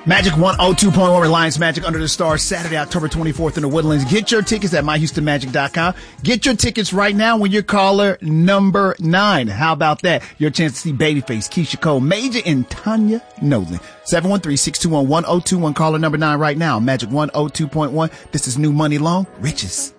Magic 102.1 Reliance Magic Under the Stars, Saturday, October 24th in the Woodlands. Get your tickets at myhoustonmagic.com. Get your tickets right now when you're caller number 9. How about that? Your chance to see Babyface, Keisha Cole, Major, and Tanya Nolan. 713-621-1021, caller number 9 right now. Magic 102.1. This is New Money Long Riches.